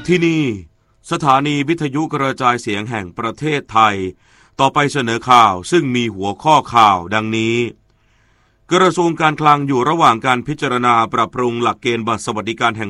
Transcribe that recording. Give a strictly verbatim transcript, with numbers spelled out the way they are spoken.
ที่นี่สถานีวิทยุกระจายเสียงแห่งประเทศไทยต่อไปเสนอข่าวซึ่งมีหัวข้อข่าวดังนี้กระทรวงการคลังอยู่ระหว่างการพิจารณาปรับปรุงหลักเกณฑ์บัตรสวัสดิการแห่ง